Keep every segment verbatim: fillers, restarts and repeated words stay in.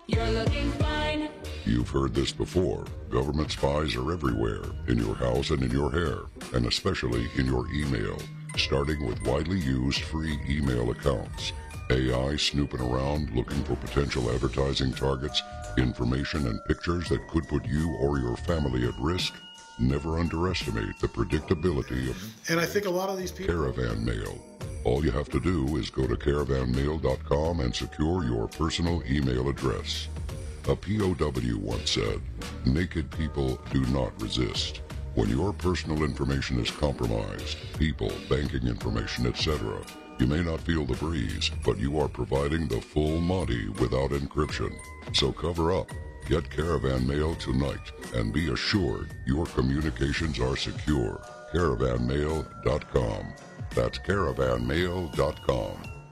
You're looking fine. You've heard this before. Government spies are everywhere, in your house and in your hair, and especially in your email, starting with widely used free email accounts. A I snooping around looking for potential advertising targets, information and pictures that could put you or your family at risk. Never underestimate the predictability of and I think a lot of these people Caravan Mail. All you have to do is go to caravan mail dot com and secure your personal email address. A P O W once said, "Naked people do not resist." When your personal information is compromised, people, banking information, et cetera, you may not feel the breeze, but you are providing the full Monty without encryption. So cover up. Get Caravan Mail tonight and be assured your communications are secure. caravan mail dot com. That's caravan mail dot com.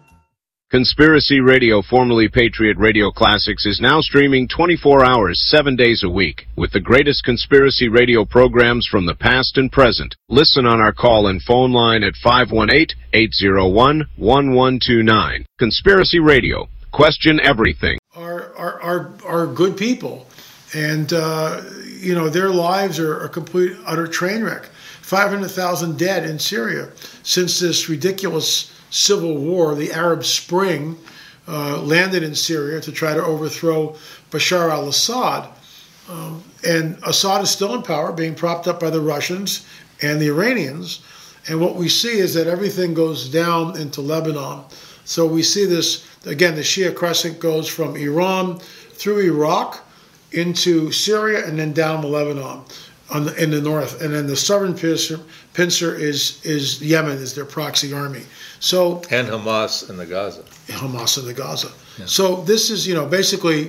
Conspiracy Radio, formerly Patriot Radio Classics, is now streaming twenty-four hours, seven days a week, with the greatest conspiracy radio programs from the past and present. Listen on our call and phone line at five one eight, eight zero one, one one two nine. Conspiracy Radio. Question everything. Are, are, are, are good people. And, uh, you know, their lives are a complete, utter train wreck. five hundred thousand dead in Syria since this ridiculous civil war, the Arab Spring, uh, landed in Syria to try to overthrow Bashar al-Assad. Um, and Assad is still in power, being propped up by the Russians and the Iranians. And what we see is that everything goes down into Lebanon. So we see this, again, the Shia crescent goes from Iran through Iraq into Syria and then down to Lebanon on the, in the north. And then the southern pincer, pincer is, is Yemen, is their proxy army. So and Hamas in the Gaza. Hamas in the Gaza. Yeah. So this is, you know, basically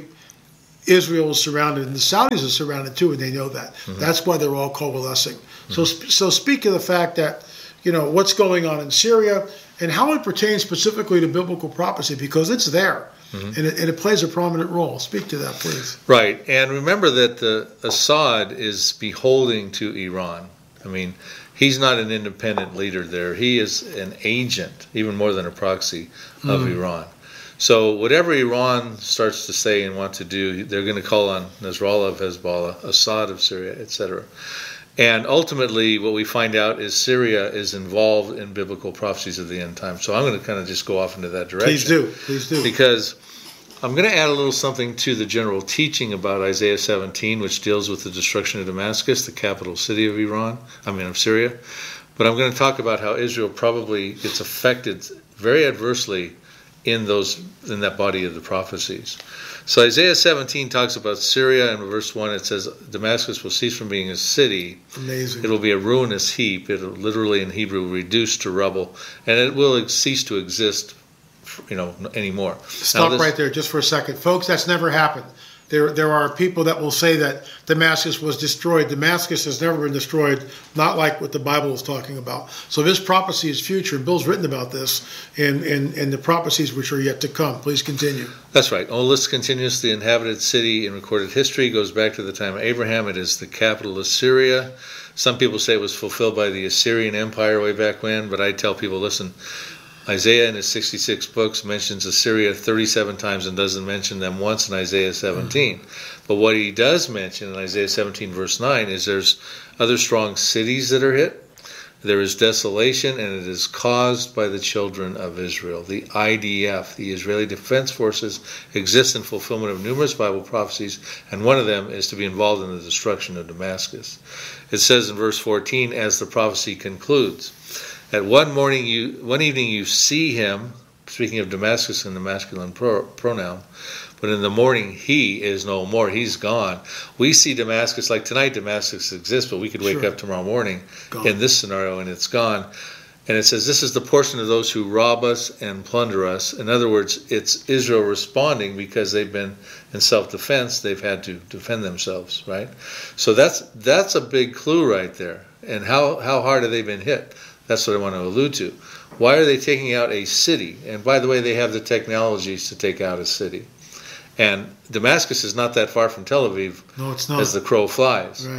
Israel is surrounded, and the Saudis are surrounded too, and they know that. Mm-hmm. That's why they're all coalescing. Mm-hmm. So, so speak of the fact that, you know, what's going on in Syria and how it pertains specifically to biblical prophecy, because it's there. Mm-hmm. And, it, and it plays a prominent role. Speak to that, please. Right. And remember that the Assad is beholding to Iran. I mean, he's not an independent leader there. He is an agent, even more than a proxy, of mm. Iran. So whatever Iran starts to say and want to do, they're going to call on Nasrallah of Hezbollah, Assad of Syria, et cetera. And ultimately, what we find out is Syria is involved in biblical prophecies of the end time. So I'm going to kind of just go off into that direction. Please do. Please do. Because I'm going to add a little something to the general teaching about Isaiah seventeen, which deals with the destruction of Damascus, the capital city of Iran, I mean of Syria. But I'm going to talk about how Israel probably gets affected very adversely in those in that body of the prophecies. So Isaiah seventeen talks about Syria, and in verse one it says, Damascus will cease from being a city. Amazing. It will be a ruinous heap. It will literally in Hebrew reduced to rubble, and it will cease to exist, you know, anymore. Stop this, right there just for a second. Folks, that's never happened. There there are people that will say that Damascus was destroyed. Damascus has never been destroyed, not like what the Bible is talking about. So this prophecy is future. Bill's written about this in, in, in the prophecies which are yet to come. Please continue. That's right. Olus continues, the inhabited city in recorded history, goes back to the time of Abraham. It is the capital of Syria. Some people say it was fulfilled by the Assyrian Empire way back when, but I tell people, listen, Isaiah in his sixty-six books mentions Assyria thirty-seven times and doesn't mention them once in Isaiah seventeen. Mm-hmm. But what he does mention in Isaiah seventeen verse nine is there's other strong cities that are hit. There is desolation, and it is caused by the children of Israel. The I D F, the Israeli Defense Forces, exist in fulfillment of numerous Bible prophecies, and one of them is to be involved in the destruction of Damascus. It says in verse fourteen, as the prophecy concludes, At one morning, you, one evening you see him, speaking of Damascus in the masculine pro, pronoun, but in the morning he is no more. He's gone. We see Damascus, like tonight Damascus exists, but we could wake sure. up tomorrow morning gone. in this scenario and it's gone. And it says, this is the portion of those who rob us and plunder us. In other words, it's Israel responding because they've been in self-defense. They've had to defend themselves, right? So that's that's a big clue right there. And how, how hard have they been hit? That's what I want to allude to. Why are they taking out a city? And by the way, they have the technologies to take out a city. And Damascus is not that far from Tel Aviv no, it's not. as the crow flies. Right.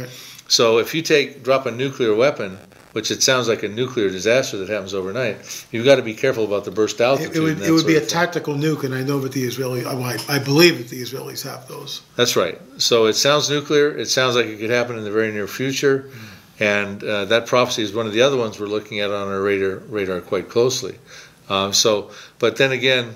So if you take drop a nuclear weapon, which it sounds like a nuclear disaster that happens overnight, you've got to be careful about the burst altitude. It, it would, it would be a tactical nuke, and I know that the Israeli, I, I believe that the Israelis have those. That's right. So it sounds nuclear. It sounds like it could happen in the very near future, mm. and uh, that prophecy is one of the other ones we're looking at on our radar radar quite closely. Um, so, but then again,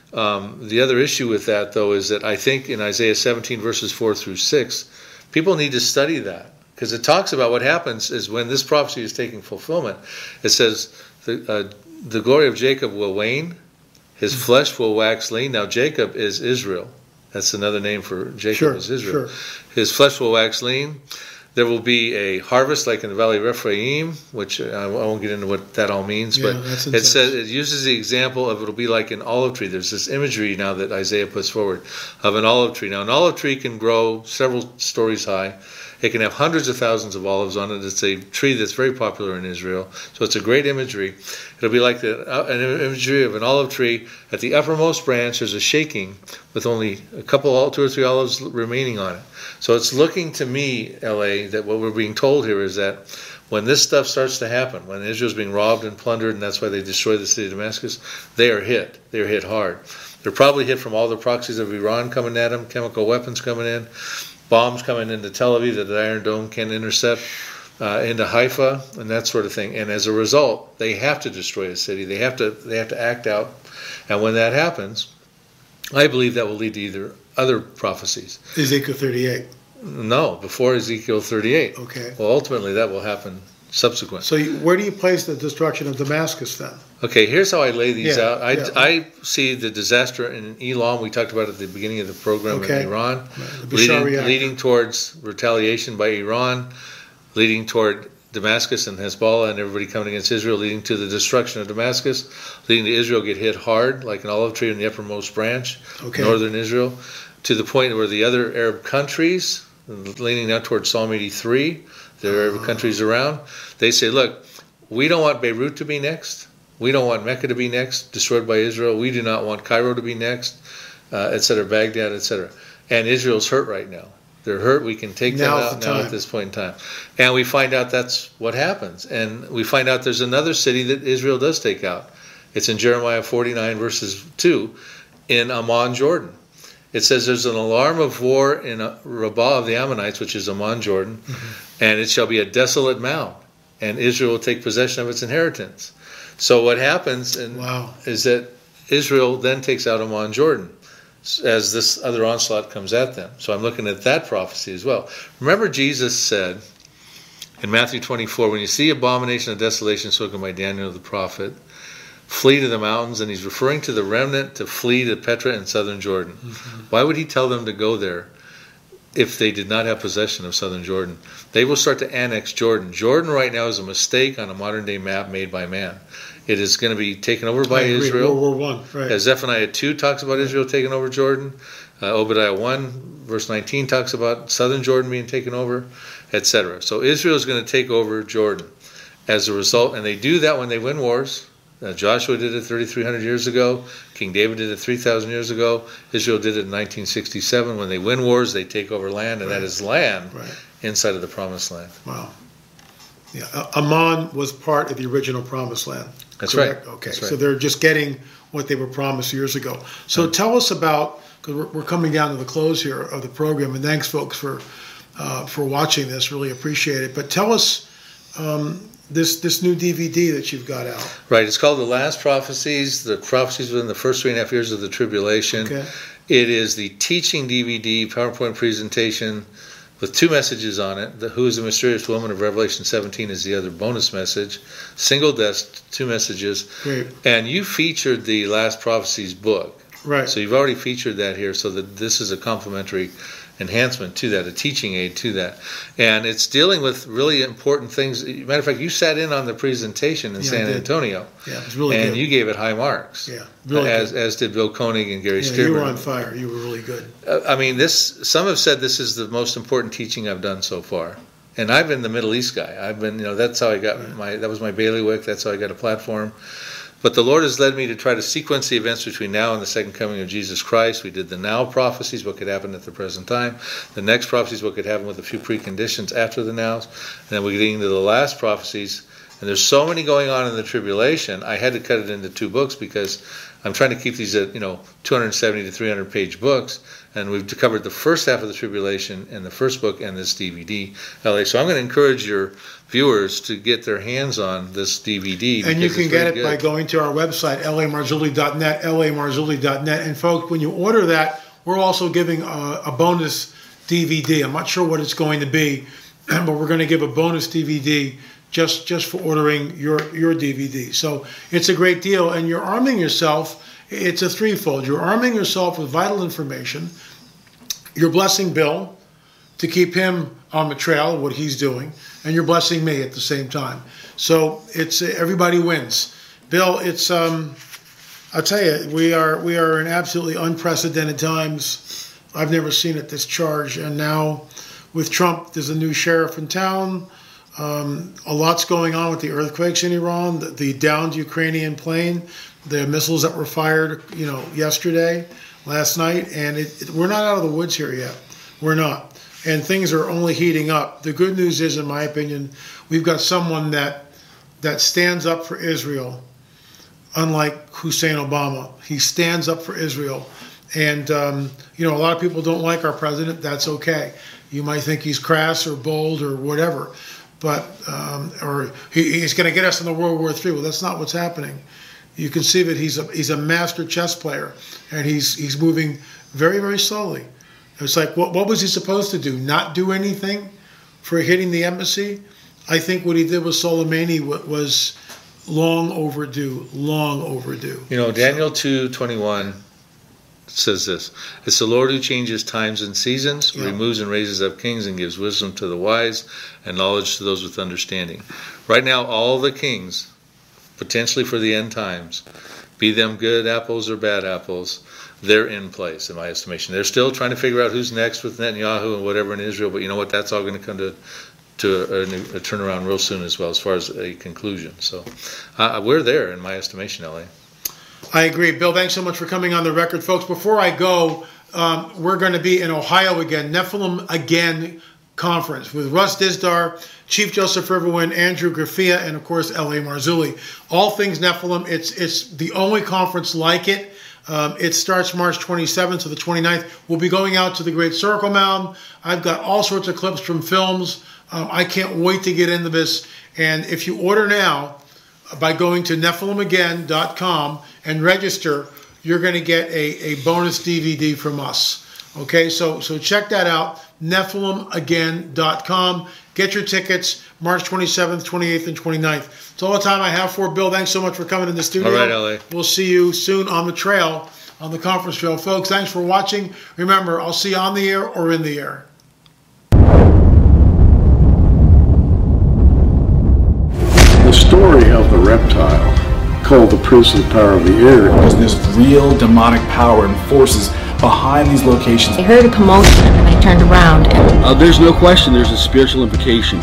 um, the other issue with that though is that I think in Isaiah seventeen verses four through six, people need to study that. Because it talks about what happens is when this prophecy is taking fulfillment. It says, the, uh, the glory of Jacob will wane, his mm-hmm. flesh will wax lean. Now Jacob is Israel. That's another name for Jacob sure, is Israel. Sure. His flesh will wax lean. There will be a harvest like in the valley of Ephraim, which I won't get into what that all means, yeah, but it says it uses the example of it'll be like an olive tree. There's this imagery now that Isaiah puts forward of an olive tree. Now an olive tree can grow several stories high. It can have hundreds of thousands of olives on it. It's a tree that's very popular in Israel. So it's a great imagery. It'll be like the, uh, an imagery of an olive tree. At the uppermost branch, there's a shaking with only a couple, two or three olives remaining on it. So it's looking to me, L A, that what we're being told here is that when this stuff starts to happen, when Israel's being robbed and plundered, and that's why they destroy the city of Damascus, they are hit. They are hit hard. They're probably hit from all the proxies of Iran coming at them, chemical weapons coming in, bombs coming into Tel Aviv that the Iron Dome can intercept, uh, into Haifa, and that sort of thing. And as a result, they have to destroy a city. They have to they have to act out. And when that happens, I believe that will lead to either other prophecies. Ezekiel thirty-eight. No, before Ezekiel thirty-eight. Okay. Well, ultimately, that will happen subsequent. So you, where do you place the destruction of Damascus then? Okay, here's how I lay these yeah, out. I, yeah. I see the disaster in Elam, we talked about at the beginning of the program, okay. in Iran, right. leading, leading towards retaliation by Iran, leading toward Damascus and Hezbollah and everybody coming against Israel, leading to the destruction of Damascus, leading to Israel get hit hard like an olive tree in the uppermost branch, okay. northern Israel, to the point where the other Arab countries, leaning now towards Psalm eighty-three, there are Arab countries around, they say, look, we don't want Beirut to be next. We don't want Mecca to be next, destroyed by Israel. We do not want Cairo to be next, uh, et cetera, Baghdad, et cetera. And Israel's hurt right now. They're hurt. We can take them now out now at this point in time. And we find out that's what happens. And we find out there's another city that Israel does take out. It's in Jeremiah forty-nine, verses two, in Ammon, Jordan. It says there's an alarm of war in Rabbah of the Ammonites, which is Ammon, Jordan, mm-hmm. and it shall be a desolate mound, and Israel will take possession of its inheritance. So what happens and wow. is that Israel then takes out Ammon, Jordan, as this other onslaught comes at them. So I'm looking at that prophecy as well. Remember Jesus said in Matthew twenty-four, when you see abomination of desolation spoken by Daniel the prophet, flee to the mountains, and he's referring to the remnant to flee to Petra in southern Jordan. Mm-hmm. Why would he tell them to go there if they did not have possession of southern Jordan? They will start to annex Jordan. Jordan right now is a mistake on a modern-day map made by man. It is going to be taken over by Israel. World War One, right. As Zephaniah two talks about Israel taking over Jordan. Uh, Obadiah one, verse nineteen, talks about southern Jordan being taken over, et cetera. So Israel is going to take over Jordan as a result, and they do that when they win wars. Uh, Joshua did it thirty-three hundred years ago. King David did it three thousand years ago. Israel did it in nineteen sixty-seven. When they win wars, they take over land, and right. that is land right. inside of the Promised Land. Wow. Yeah, uh, Ammon was part of the original Promised Land. That's correct? right. Okay, That's so right. they're just getting what they were promised years ago. So right. tell us about, because we're, we're coming down to the close here of the program, and thanks, folks, for uh, for watching this. Really appreciate it. But tell us um, this this new D V D that you've got out. Right. It's called The Last Prophecies, the prophecies within the first three and a half years of the tribulation. Okay. It is the teaching D V D, PowerPoint presentation, with two messages on it. The Who is the Mysterious Woman of Revelation seventeen is the other bonus message. Single disc, two messages. Great. And you featured the Last Prophecies book. Right. So you've already featured that here, so that this is a complimentary enhancement to that, a teaching aid to that. And it's dealing with really important things. Matter of fact, you sat in on the presentation in yeah, San Antonio. Yeah, it was really and good. you gave it high marks. Yeah, really as, good. As did Bill Koenig and Gary yeah, Stierman. You were on fire. You were really good. Uh, I mean, this. Some have said this is the most important teaching I've done so far. And I've been the Middle East guy. I've been, you know, that's how I got right. my, that was my bailiwick. That's how I got a platform. But the Lord has led me to try to sequence the events between now and the second coming of Jesus Christ. We did the now prophecies, what could happen at the present time. The next prophecies, what could happen with a few preconditions after the nows. And then we're getting into the last prophecies. And there's so many going on in the tribulation, I had to cut it into two books because I'm trying to keep these at, you know, two hundred seventy to three hundred page books. And we've covered the first half of the tribulation in the first book and this D V D. L A. So I'm going to encourage your viewers to get their hands on this D V D. And you can get it good. by going to our website, L A Marzulli dot net, L A Marzulli dot net. And folks, when you order that, we're also giving a, a bonus D V D. I'm not sure what it's going to be, but we're going to give a bonus D V D just, just for ordering your, your D V D. So it's a great deal. And you're arming yourself. It's a threefold. You're arming yourself with vital information. You're blessing Bill to keep him on the trail, what he's doing, and you're blessing me at the same time. So it's uh, everybody wins. Bill, it's um, I'll tell you, we are we are in absolutely unprecedented times. I've never seen it this charged, and now with Trump, there's a new sheriff in town. Um, a lot's going on with the earthquakes in Iran, the, the downed Ukrainian plane, the missiles that were fired, you know, yesterday, last night, and it, it, we're not out of the woods here yet. We're not. And things are only heating up. The good news is, in my opinion, we've got someone that that stands up for Israel, unlike Hussein Obama. He stands up for Israel. And, um, you know, a lot of people don't like our president. That's okay. You might think he's crass or bold or whatever, but um, or he, he's going to get us into World War Three. Well, that's not what's happening. You can see that he's a he's a master chess player, and he's he's moving very, very slowly. It's like, what what was he supposed to do? Not do anything for hitting the embassy? I think what he did with Soleimani was long overdue, long overdue. You know, Daniel two twenty-one says this: "It's the Lord who changes times and seasons, yeah. removes and raises up kings, and gives wisdom to the wise and knowledge to those with understanding." Right now, all the kings, potentially for the end times, be them good apples or bad apples, they're in place, in my estimation. They're still trying to figure out who's next with Netanyahu and whatever in Israel, but you know what? That's all going to come to to a, a turnaround real soon as well, as far as a conclusion. So uh, we're there, in my estimation, L A. I agree. Bill, thanks so much for coming on the record. Folks, before I go, um, we're going to be in Ohio again, Nephilim Again Conference with Russ Dizdar, Chief Joseph Riverwind, Andrew Graffia, and of course L A Marzulli. All things Nephilim. It's it's the only conference like it. Um, it starts March twenty-seventh to the twenty-ninth. We'll be going out to the Great Circle Mound. I've got all sorts of clips from films. Um, I can't wait to get into this. And if you order now by going to Nephilim Again dot com and register, you're going to get a, a bonus D V D from us. Okay, so so check that out, Nephilim Again dot com. Get your tickets, March twenty-seventh, twenty-eighth, and twenty-ninth. It's all the time I have for Bill. Thanks so much for coming in the studio. All right, L A. We'll see you soon on the trail, on the conference trail. Folks, thanks for watching. Remember, I'll see you on the air or in the air. The story of the reptile, called the Prince of the Power of the Air, was this real demonic power and forces behind these locations. I heard a commotion and I turned around. And uh, there's no question there's a spiritual implication.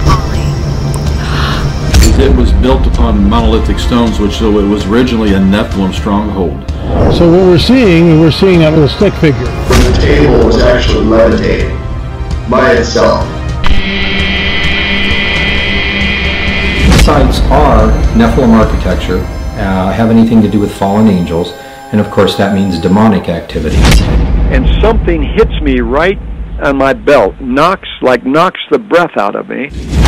It was built upon monolithic stones, which so it was originally a Nephilim stronghold. So what we're seeing, we're seeing that little stick figure. The table was actually levitating by itself. Sites are Nephilim architecture, uh, have anything to do with fallen angels, and of course that means demonic activities. And something hits me right on my belt, knocks like knocks the breath out of me.